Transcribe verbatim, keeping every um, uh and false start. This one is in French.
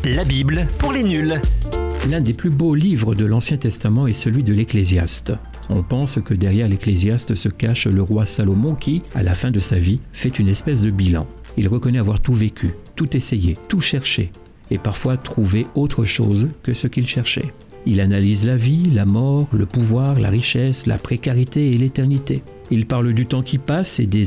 La Bible pour les nuls. L'un des plus beaux livres de l'Ancien Testament est celui de l'Ecclésiaste. On pense que derrière l'Ecclésiaste se cache le roi Salomon qui, à la fin de sa vie, fait une espèce de bilan. Il reconnaît avoir tout vécu, tout essayé, tout cherché, et parfois trouvé autre chose que ce qu'il cherchait. Il analyse la vie, la mort, le pouvoir, la richesse, la précarité et l'éternité. Il parle du temps qui passe et des